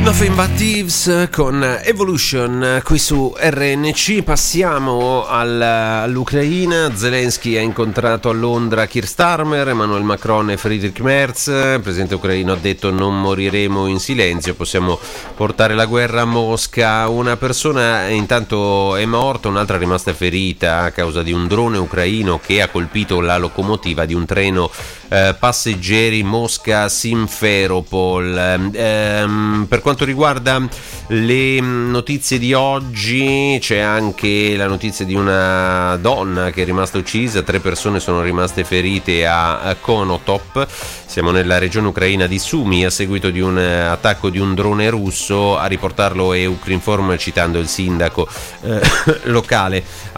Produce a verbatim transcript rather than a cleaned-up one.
Nothing But Thieves con Evolution qui su R N C. Passiamo al, all'Ucraina. Zelensky ha incontrato a Londra Keir Starmer, Emmanuel Macron e Friedrich Merz. Il presidente ucraino ha detto: non moriremo in silenzio, possiamo portare la guerra a Mosca. Una persona intanto è morta, un'altra è rimasta ferita a causa di un drone ucraino che ha colpito la locomotiva di un treno eh, passeggeri Mosca-Simferopol. Ehm, per quanto riguarda le notizie di oggi, c'è anche la notizia di una donna che è rimasta uccisa, tre persone sono rimaste ferite a Konotop, siamo nella regione ucraina di Sumy, a seguito di un attacco di un drone russo. A riportarlo è Ukrinform, citando il sindaco eh, locale.